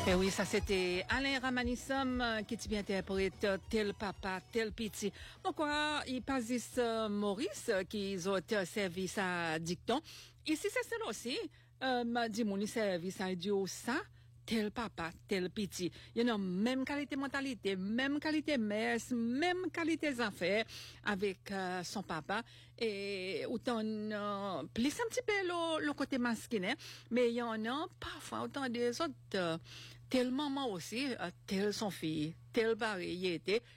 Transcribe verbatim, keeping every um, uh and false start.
Et oui, ça c'était Alain Ramanissom euh, qui t'y bien interprète euh, tel papa, tel petit. Pourquoi il passe euh, Maurice euh, qui ont servi sa dicton. Ici, c'est celle aussi. Euh, m'a dit mon servi ça dit ça. Tel papa, tel petit. Il y a même qualité mentalité, même qualité messe, même qualité affaires avec euh, son papa. Et autant, euh, plus un petit peu le, le côté masculin, mais il y en a parfois autant des autres, euh, tel maman aussi, euh, tel son fille, tel pari, il était,